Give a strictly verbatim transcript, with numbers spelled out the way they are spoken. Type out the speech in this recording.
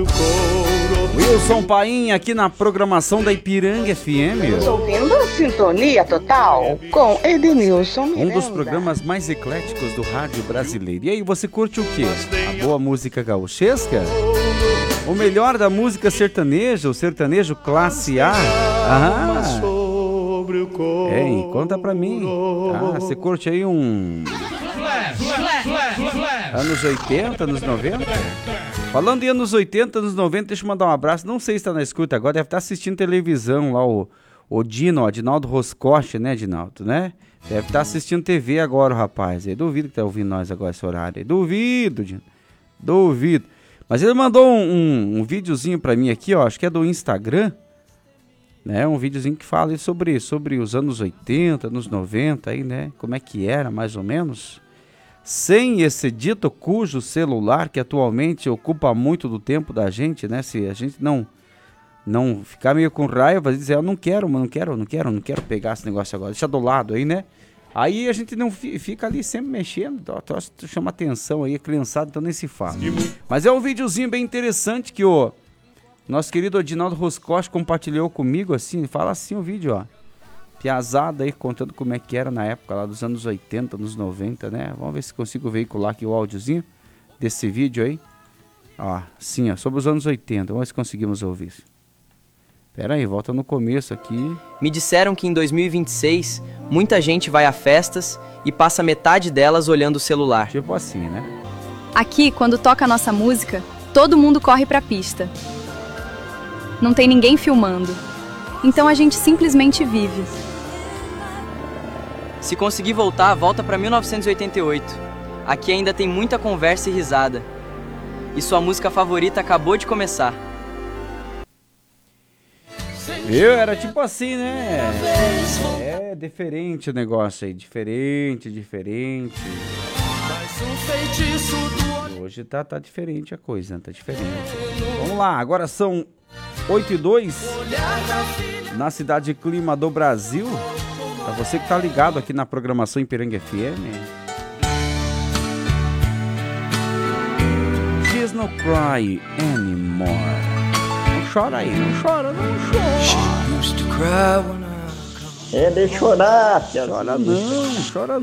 Wilson Paim aqui na programação da Ipiranga F M. Estamos ouvindo a Sintonia Total com Edenilson Miranda. Um dos programas mais ecléticos do rádio brasileiro. E aí, você curte o quê? A boa música gauchesca? O melhor da música sertaneja? O sertanejo classe A? Ah, hein, conta pra mim. Ah, você curte aí um... anos oitenta, anos noventa? Falando em anos oitenta, anos noventa, deixa eu mandar um abraço. Não sei se tá na escuta agora, deve estar assistindo televisão lá, o, o Dino, o Adinaldo Roscoche, né, Adinaldo, né? Deve estar assistindo T V agora, o rapaz. Eu duvido que tá ouvindo nós agora esse horário. Duvido, Dino. Duvido. Mas ele mandou um, um, um videozinho pra mim aqui, ó, acho que é do Instagram, né? Um videozinho que fala sobre, sobre os anos oitenta, anos noventa, aí, né? Como é que era, mais ou menos. Sem esse dito cujo celular que atualmente ocupa muito do tempo da gente, né? Se a gente não não ficar meio com raiva, dizer, eu não quero, mas não quero, não quero, não quero pegar esse negócio agora, deixa do lado aí, né? Aí a gente não fica ali sempre mexendo, chama atenção aí, a criançada, então nem se fala. Mas é um videozinho bem interessante que o nosso querido Adinaldo Roscoche compartilhou comigo, assim, fala assim o vídeo, ó. Piazada aí, contando como é que era na época lá dos anos oitenta, anos noventa, né? Vamos ver se consigo veicular aqui o áudiozinho desse vídeo aí. Ó, sim, ó, sobre os anos oitenta. Vamos ver se conseguimos ouvir isso. Pera aí, volta no começo aqui. Me disseram que em dois mil e vinte e seis, muita gente vai a festas e passa metade delas olhando o celular. Tipo assim, né? Aqui, quando toca a nossa música, todo mundo corre pra pista. Não tem ninguém filmando. Então a gente simplesmente vive. Se conseguir voltar, volta pra mil novecentos e oitenta e oito. Aqui ainda tem muita conversa e risada. E sua música favorita acabou de começar. Eu era tipo assim, né? É diferente o negócio aí. Diferente, diferente. Hoje tá, tá diferente a coisa, né? Tá diferente. Vamos lá, agora são oito e dois na cidade Clima do Brasil. Pra você que tá ligado aqui na programação Ipiranga F M. She's no cry anymore. Não chora aí, não chora, não chora. É de chorar, Chora não, chora não.